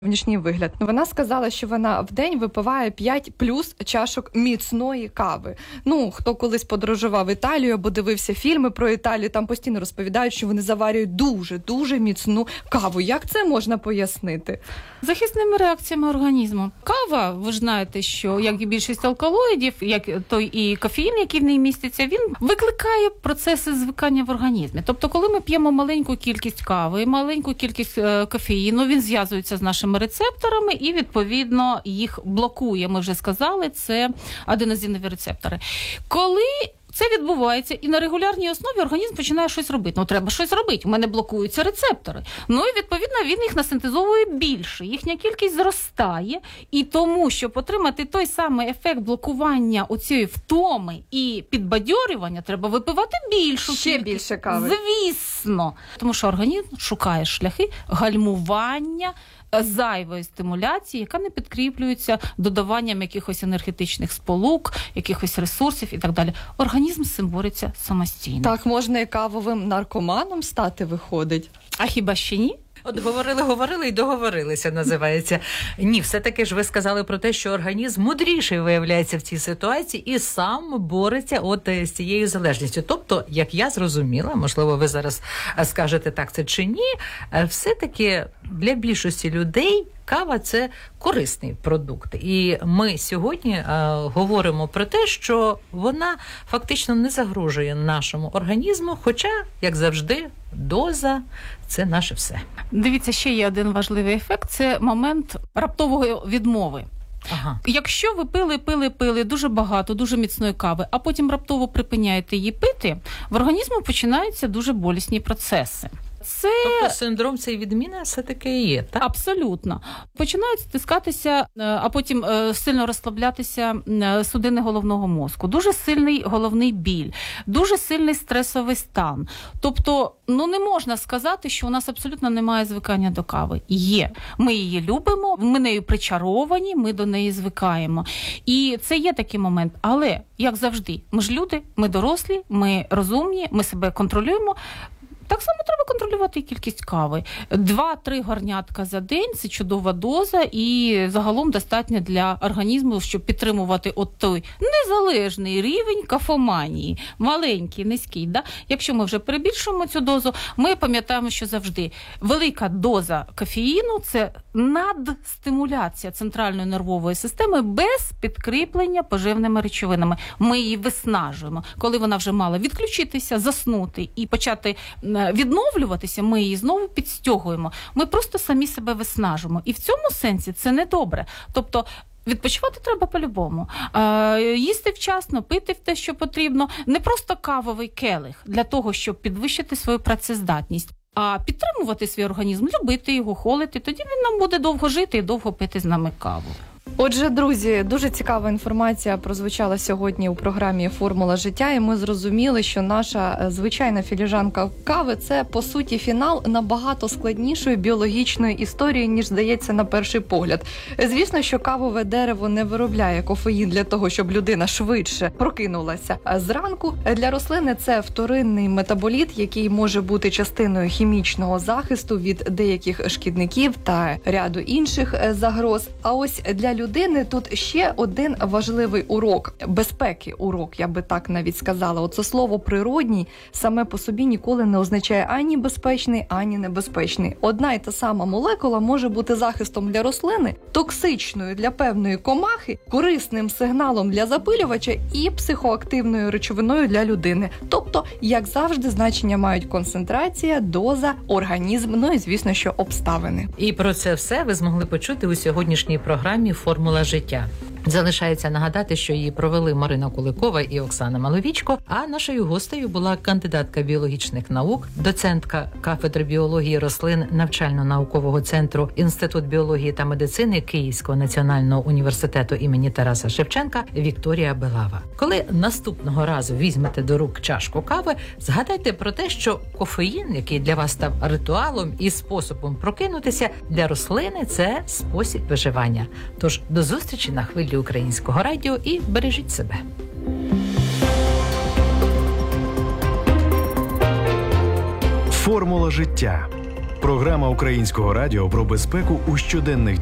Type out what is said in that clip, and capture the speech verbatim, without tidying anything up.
Внішній вигляд. Вона сказала, що вона в день випиває п'ять плюс чашок міцної кави. Ну, хто колись подорожував в Італію або дивився фільми про Італію, там постійно розповідають, що вони заварюють дуже-дуже міцну каву. Як це можна пояснити? Захисними реакціями організму. Кава, ви ж знаєте, що як і більшість алкалоїдів, як той і кофеїн, який в неї міститься, він викликає процеси звикання в організмі. Тобто, коли ми п'ємо маленьку кількість кави, маленьку кількість е, кофеїну, він зв'язується з нашими рецепторами і, відповідно, їх блокує. Ми вже сказали, це аденозинові рецептори. Коли це відбувається, і на регулярній основі організм починає щось робити. Ну, треба щось робити. У мене блокуються рецептори. Ну, і, відповідно, він їх насинтезовує більше. Їхня кількість зростає. І тому, щоб отримати той самий ефект блокування оцієї втоми і підбадьорювання, треба випивати більшу Ще кількість. більше кави. Звісно. Тому що організм шукає шляхи гальмування зайвої стимуляції, яка не підкріплюється додаванням якихось енергетичних сполук, якихось ресурсів і так далі. Організм з цим бореться самостійно. Так можна і кавовим наркоманом стати, виходить. А хіба ще ні? От говорили, говорили і договорилися, називається. Ні, все-таки ж ви сказали про те, що організм мудріший виявляється в цій ситуації і сам бореться от з цією залежністю. Тобто, як я зрозуміла, можливо, ви зараз скажете, так це чи ні, все-таки для більшості людей кава – це корисний продукт. І ми сьогодні е, говоримо про те, що вона фактично не загрожує нашому організму, хоча, як завжди, доза – це наше все. Дивіться, ще є один важливий ефект – це момент раптової відмови. Ага. Якщо ви пили, пили, пили дуже багато, дуже міцної кави, а потім раптово припиняєте її пити, в організму починаються дуже болісні процеси. Це... Тобто синдром цієї відміни все-таки і є, так? Абсолютно. Починають стискатися, а потім сильно розслаблятися судини головного мозку. Дуже сильний головний біль, дуже сильний стресовий стан. Тобто, ну не можна сказати, що у нас абсолютно немає звикання до кави. Є. Ми її любимо, ми нею причаровані, ми до неї звикаємо. І це є такий момент. Але, як завжди, ми ж люди, ми дорослі, ми розумні, ми себе контролюємо. Так само треба контролювати і кількість кави. Два-три горнятка за день – це чудова доза і загалом достатньо для організму, щоб підтримувати от той незалежний рівень кафоманії. Маленький, низький. Да? Якщо ми вже перебільшуємо цю дозу, ми пам'ятаємо, що завжди велика доза кофеїну – це надстимуляція центральної нервової системи без підкріплення поживними речовинами. Ми її виснажуємо. Коли вона вже мала відключитися, заснути і почати відновлюватися, ми її знову підстягуємо. Ми просто самі себе виснажуємо. І в цьому сенсі це не добре. Тобто відпочивати треба по-любому. Е, їсти вчасно, пити те, що потрібно. Не просто кавовий келих для того, щоб підвищити свою працездатність, а підтримувати свій організм, любити його, холити. Тоді він нам буде довго жити і довго пити з нами каву. Отже, друзі, дуже цікава інформація прозвучала сьогодні у програмі «Формула життя», і ми зрозуміли, що наша звичайна філіжанка кави – це, по суті, фінал набагато складнішої біологічної історії, ніж здається на перший погляд. Звісно, що кавове дерево не виробляє кофеїн для того, щоб людина швидше прокинулася зранку. Для рослини це вторинний метаболіт, який може бути частиною хімічного захисту від деяких шкідників та ряду інших загроз. А ось для людини тут ще один важливий урок, безпеки урок, я би так навіть сказала. Оце слово «природній» саме по собі ніколи не означає ані безпечний, ані небезпечний. Одна й та сама молекула може бути захистом для рослини, токсичною для певної комахи, корисним сигналом для запилювача і психоактивною речовиною для людини. Тобто, як завжди, значення мають концентрація, доза, організм, ну і, звісно, що обставини. І про це все ви змогли почути у сьогоднішній програмі «Формула життя». Залишається нагадати, що її провели Марина Куликова і Оксана Маловічко, а нашою гостею була кандидатка біологічних наук, доцентка кафедри біології рослин навчально-наукового центру Інститут біології та медицини Київського національного університету імені Тараса Шевченка Вікторія Белава. Коли наступного разу візьмете до рук чашку кави, згадайте про те, що кофеїн, який для вас став ритуалом і способом прокинутися, для рослини – це спосіб виживання. Тож до зустрічі на хвилі Українського радіо і бережіть себе. Формула життя Програма Українського радіо про безпеку у щоденних